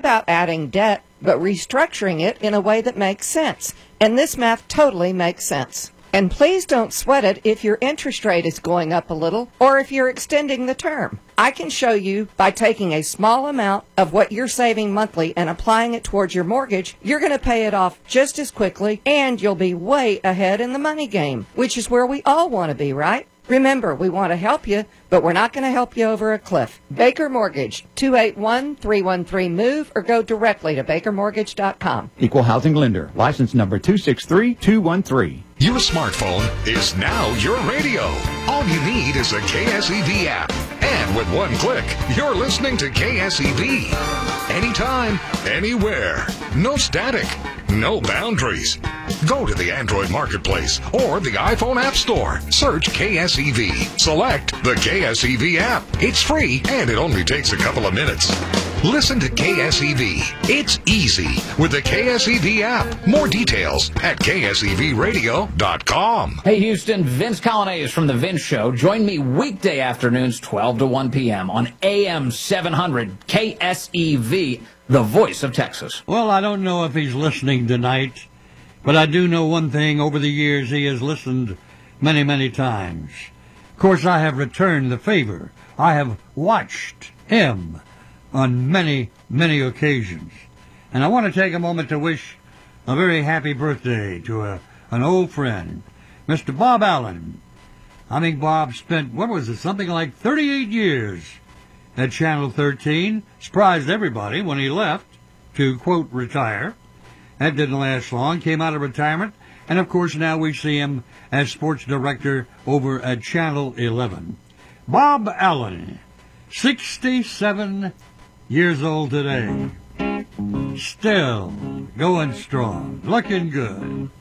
about adding debt, but restructuring it in a way that makes sense. And this math totally makes sense. And please don't sweat it if your interest rate is going up a little or if you're extending the term. I can show you by taking a small amount of what you're saving monthly and applying it towards your mortgage, you're going to pay it off just as quickly and you'll be way ahead in the money game, which is where we all want to be, right? Remember, we want to help you, but we're not going to help you over a cliff. Baker Mortgage, 281-313-MOVE, or go directly to bakermortgage.com. Equal housing lender. License number 263213. Your smartphone is now your radio. All you need is a KSEV app. And with one click, you're listening to KSEV. Anytime, anywhere. No static. No boundaries. Go to the Android Marketplace or the iPhone App Store. Search KSEV. Select the KSEV app. It's free and it only takes a couple of minutes. Listen to KSEV. It's easy with the KSEV app. More details at ksevradio.com. Hey Houston, Vince Colonnese from The Vince Show. Join me weekday afternoons 12 to 1 p.m. on AM 700 KSEV, the voice of Texas. Well, I don't know if he's listening tonight, but I do know one thing. Over the years, he has listened many, many times. Of course, I have returned the favor. I have watched him on many, many occasions. And I want to take a moment to wish a very happy birthday to an old friend, Mr. Bob Allen. I think Bob spent, something like 38 years at Channel 13. Surprised everybody when he left to, quote, retire. That didn't last long. Came out of retirement. And, of course, now we see him as sports director over at Channel 11. Bob Allen, 67 years old today. Still going strong. Looking good.